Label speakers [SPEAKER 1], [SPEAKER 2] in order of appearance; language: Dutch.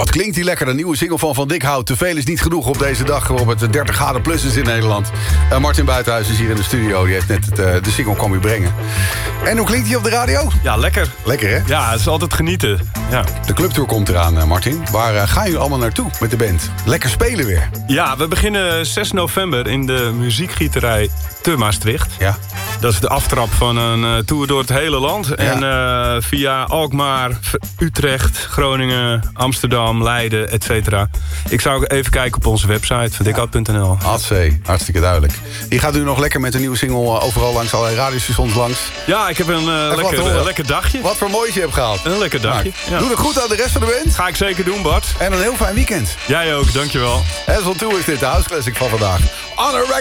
[SPEAKER 1] wat klinkt die lekker. De nieuwe single van Dikhout. Te veel is niet genoeg op deze dag waarop het 30 graden plus is in Nederland. Martin Buitenhuis is hier in de studio. Die heeft net de single kwam u brengen. En hoe klinkt die op de radio?
[SPEAKER 2] Ja, lekker.
[SPEAKER 1] Lekker, hè?
[SPEAKER 2] Ja, het is altijd genieten. Ja.
[SPEAKER 1] De clubtour komt eraan, Martin. Waar gaan jullie allemaal naartoe met de band? Lekker spelen weer.
[SPEAKER 2] Ja, we beginnen 6 november in de muziekgieterij te Maastricht.
[SPEAKER 1] Ja.
[SPEAKER 2] Dat is de aftrap van een tour door het hele land.
[SPEAKER 1] Ja. En
[SPEAKER 2] via Alkmaar, Utrecht, Groningen, Amsterdam, Leiden, et cetera. Ik zou even kijken op onze website, vandikhout.nl.
[SPEAKER 1] Hartstikke duidelijk. Die gaat u nog lekker met een nieuwe single overal langs allerlei radiostations langs.
[SPEAKER 2] Ja, ik heb een lekker dagje.
[SPEAKER 1] Wat voor moois je hebt gehaald.
[SPEAKER 2] Een lekker dagje.
[SPEAKER 1] Ja. Doe het goed aan de rest van de band.
[SPEAKER 2] Ga ik zeker doen, Bart.
[SPEAKER 1] En een heel fijn weekend.
[SPEAKER 2] Jij ook, dankjewel.
[SPEAKER 1] En zo toe is dit de House Classic van vandaag. On a